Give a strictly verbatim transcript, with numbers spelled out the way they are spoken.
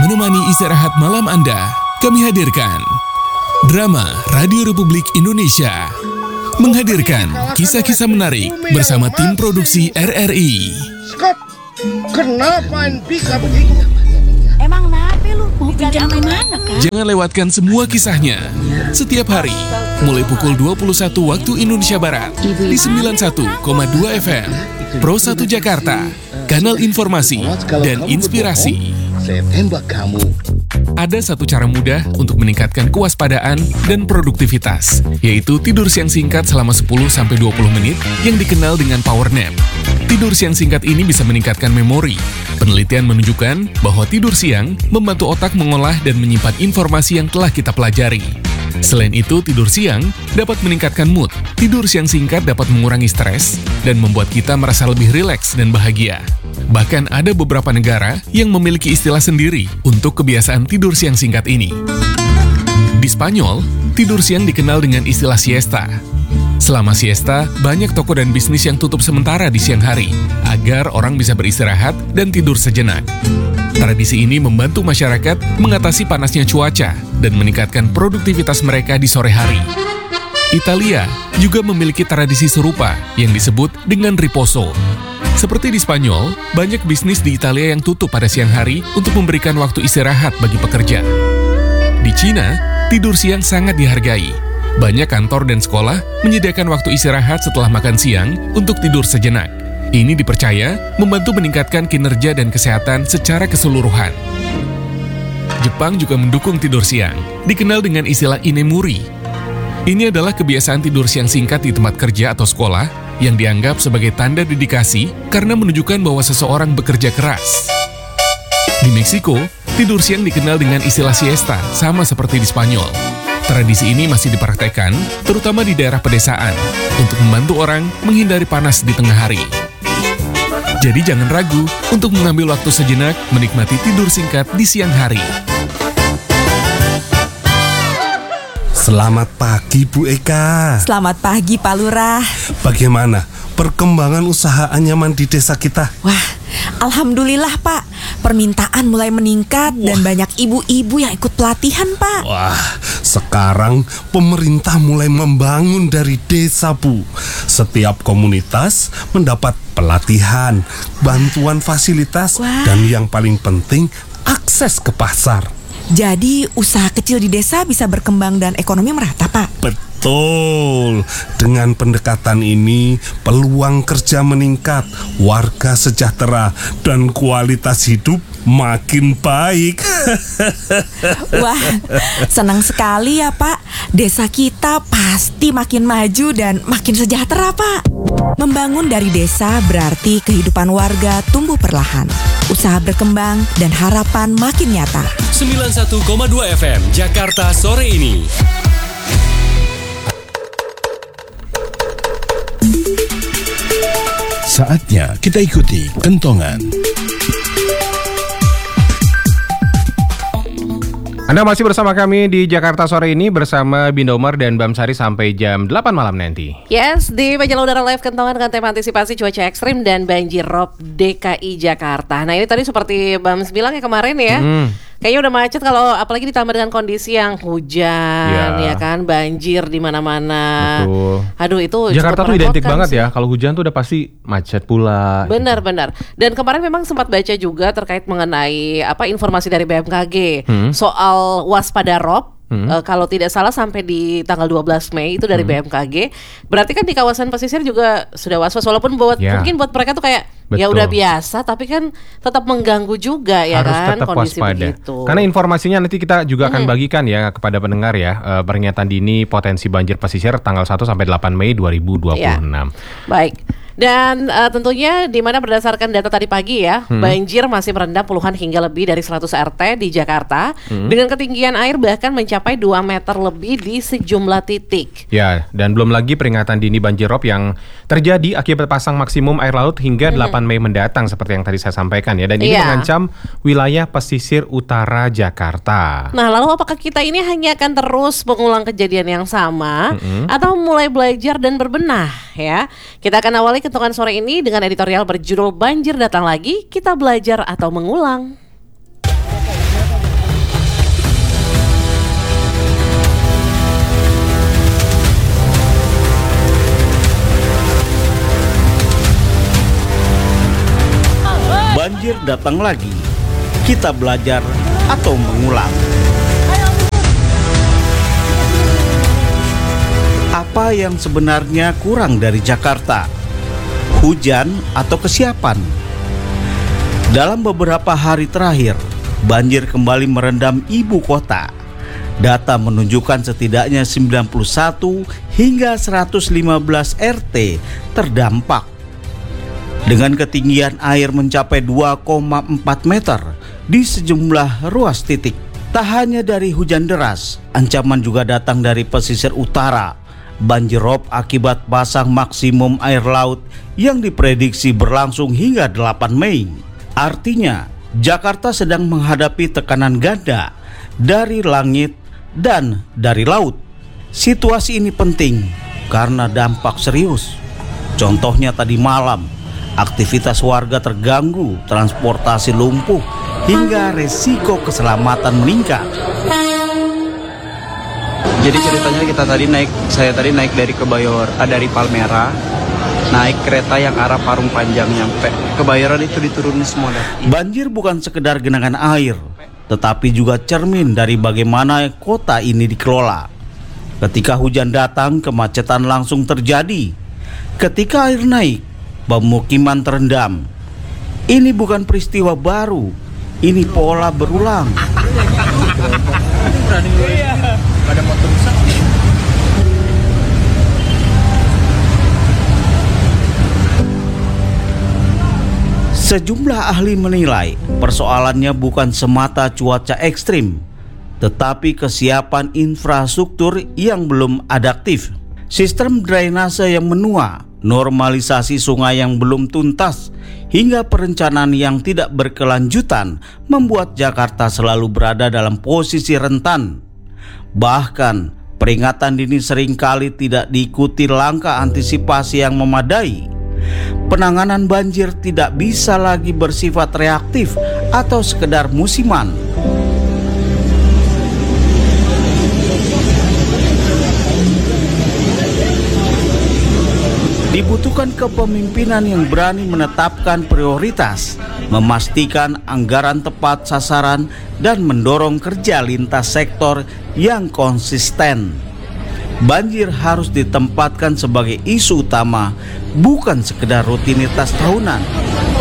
menemani istirahat malam Anda, kami hadirkan Drama Radio Republik Indonesia menghadirkan kisah-kisah menarik bersama tim produksi R R I. Skop, kenapa bisa begitu? Emang nape lu? Mau pinjam kemana kan? Jangan lewatkan semua kisahnya setiap hari mulai pukul dua puluh satu waktu Indonesia Barat di sembilan puluh satu koma dua F M Pro satu Jakarta, kanal informasi dan inspirasi. Saya tembak kamu. Ada satu cara mudah untuk meningkatkan kewaspadaan dan produktivitas, yaitu tidur siang singkat selama sepuluh sampai dua puluh menit yang dikenal dengan power nap. Tidur siang singkat ini bisa meningkatkan memori. Penelitian menunjukkan bahwa tidur siang membantu otak mengolah dan menyimpan informasi yang telah kita pelajari. Selain itu, tidur siang dapat meningkatkan mood. Tidur siang singkat dapat mengurangi stres dan membuat kita merasa lebih rileks dan bahagia. Bahkan ada beberapa negara yang memiliki istilah sendiri untuk kebiasaan tidur siang singkat ini. Di Spanyol, tidur siang dikenal dengan istilah siesta. Selama siesta, banyak toko dan bisnis yang tutup sementara di siang hari, agar orang bisa beristirahat dan tidur sejenak. Tradisi ini membantu masyarakat mengatasi panasnya cuaca dan meningkatkan produktivitas mereka di sore hari. Italia juga memiliki tradisi serupa yang disebut dengan riposo. Seperti di Spanyol, banyak bisnis di Italia yang tutup pada siang hari untuk memberikan waktu istirahat bagi pekerja. Di Cina, tidur siang sangat dihargai. Banyak kantor dan sekolah menyediakan waktu istirahat setelah makan siang untuk tidur sejenak. Ini dipercaya membantu meningkatkan kinerja dan kesehatan secara keseluruhan. Jepang juga mendukung tidur siang, dikenal dengan istilah inemuri. Ini adalah kebiasaan tidur siang singkat di tempat kerja atau sekolah yang dianggap sebagai tanda dedikasi karena menunjukkan bahwa seseorang bekerja keras. Di Meksiko, tidur siang dikenal dengan istilah siesta, sama seperti di Spanyol. Tradisi ini masih dipraktekkan, terutama di daerah pedesaan, untuk membantu orang menghindari panas di tengah hari. Jadi jangan ragu untuk mengambil waktu sejenak menikmati tidur singkat di siang hari. Selamat pagi Bu Eka. Selamat pagi Pak Lurah. Bagaimana perkembangan usaha anyaman di desa kita? Wah, alhamdulillah Pak. Permintaan mulai meningkat Wah. dan banyak ibu-ibu yang ikut pelatihan Pak. Wah, sekarang pemerintah mulai membangun dari desa Bu. Setiap komunitas mendapat pelatihan, bantuan fasilitas, Wah. dan yang paling penting akses ke pasar. Jadi usaha kecil di desa bisa berkembang dan ekonomi merata Pak. Betul. Dengan pendekatan ini, peluang kerja meningkat, warga sejahtera, dan kualitas hidup makin baik. Wah, senang sekali ya Pak. Desa kita pasti makin maju dan makin sejahtera Pak. Membangun dari desa berarti kehidupan warga tumbuh perlahan, usaha berkembang, dan harapan makin nyata. sembilan puluh satu koma dua F M Jakarta sore ini. Saatnya kita ikuti kentongan. Anda masih bersama kami di Jakarta sore ini bersama Binda Umar dan Bam Sari sampai jam delapan malam nanti. Yes, di Majalah Udara Live Kentongan dengan tema antisipasi cuaca ekstrim dan banjir rob D K I Jakarta. Nah ini tadi seperti Bam bilang ya kemarin ya, hmm. kayaknya udah macet kalau apalagi ditambah dengan kondisi yang hujan, ya, ya kan, banjir di mana-mana. Betul. Aduh itu Jakarta tuh identik banget sih. ya, kalau hujan tuh udah pasti macet pula. Benar-benar. Gitu. Dan kemarin memang sempat baca juga terkait mengenai apa informasi dari B M K G hmm. soal waspada rob. Hmm. Uh, kalau tidak salah sampai di tanggal dua belas Mei itu dari hmm. B M K G. Berarti kan di kawasan pesisir juga sudah was-was. Walaupun buat yeah. mungkin buat mereka tuh kayak Betul. ya udah biasa, tapi kan tetap mengganggu juga ya. Harus kan tetap kondisi waspada. Begitu. Karena informasinya nanti kita juga akan hmm. bagikan ya kepada pendengar ya, uh, peringatan dini potensi banjir pesisir tanggal satu sampai delapan Mei dua ribu dua puluh enam. Ya. Baik. Dan uh, tentunya di mana berdasarkan data tadi pagi ya, hmm. banjir masih merendam puluhan hingga lebih dari seratus R T di Jakarta hmm. dengan ketinggian air bahkan mencapai dua meter lebih di sejumlah titik. Ya, dan belum lagi peringatan dini banjir rob yang terjadi akibat pasang maksimum air laut hingga hmm. delapan Mei mendatang seperti yang tadi saya sampaikan ya, dan ini yeah. mengancam wilayah pesisir utara Jakarta. Nah, lalu apakah kita ini hanya akan terus mengulang kejadian yang sama hmm. atau mulai belajar dan berbenah ya? Kita akan awali kentongan sore ini dengan editorial berjudul Banjir Datang Lagi, Kita Belajar atau Mengulang. banjir datang lagi. Kita belajar atau mengulang. Apa yang sebenarnya kurang dari Jakarta? Hujan atau kesiapan? Dalam beberapa hari terakhir, banjir kembali merendam ibu kota. Data menunjukkan setidaknya sembilan puluh satu hingga seratus lima belas R T terdampak. Dengan ketinggian air mencapai dua koma empat meter di sejumlah ruas titik. Tak hanya dari hujan deras, ancaman juga datang dari pesisir utara. Banjir rob akibat pasang maksimum air laut yang diprediksi berlangsung hingga delapan Mei. Artinya, Jakarta sedang menghadapi tekanan ganda dari langit dan dari laut. Situasi ini penting karena dampak serius. Contohnya tadi malam, aktivitas warga terganggu, transportasi lumpuh, hingga resiko keselamatan meningkat. Jadi ceritanya kita tadi naik, saya tadi naik dari Kebayoran, ah, dari Palmera, naik kereta yang arah Parung Panjang nyampe Kebayoran itu diturunin semua dah. Banjir bukan sekedar genangan air, tetapi juga cermin dari bagaimana kota ini dikelola. Ketika hujan datang, kemacetan langsung terjadi. Ketika air naik, pemukiman terendam. Ini bukan peristiwa baru, ini pola berulang. Sejumlah ahli menilai persoalannya bukan semata cuaca ekstrim, tetapi kesiapan infrastruktur yang belum adaptif, sistem drainase yang menua, normalisasi sungai yang belum tuntas, hingga perencanaan yang tidak berkelanjutan membuat Jakarta selalu berada dalam posisi rentan. Bahkan peringatan dini seringkali tidak diikuti langkah antisipasi yang memadai. Penanganan banjir tidak bisa lagi bersifat reaktif atau sekedar musiman. Dibutuhkan kepemimpinan yang berani menetapkan prioritas, memastikan anggaran tepat sasaran, dan mendorong kerja lintas sektor yang konsisten. Banjir harus ditempatkan sebagai isu utama, bukan sekedar rutinitas tahunan.